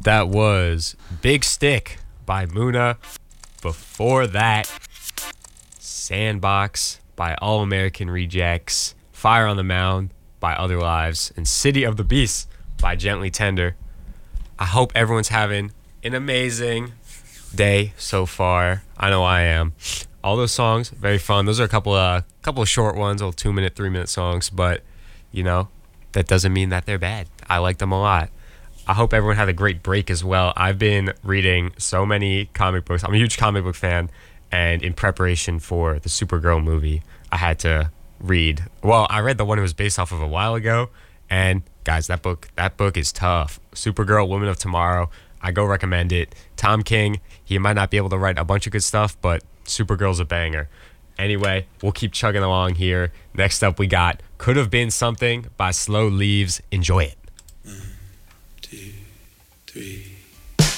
That was Big Stick by Muna. Before that, Sandbox by All American Rejects, Fire on the Mound by Other Lives, and City of the Beast by Gently Tender. I hope everyone's having an amazing day so far. I know I am. All those songs, very fun. Those are a couple of short ones, little 2-minute, 3-minute songs, but that doesn't mean that they're bad. I like them a lot. I hope everyone had a great break as well. I've been reading so many comic books. I'm a huge comic book fan, and in preparation for the Supergirl movie, I had to read. Well, I read the one it was based off of a while ago, and guys, that book is tough. Supergirl, Woman of Tomorrow. I go recommend it. Tom King, he might not be able to write a bunch of good stuff, but Supergirl's a banger. Anyway, we'll keep chugging along here. Next up, we got Could Have Been Something by Slow Leaves. Enjoy it. 1, 2, 3.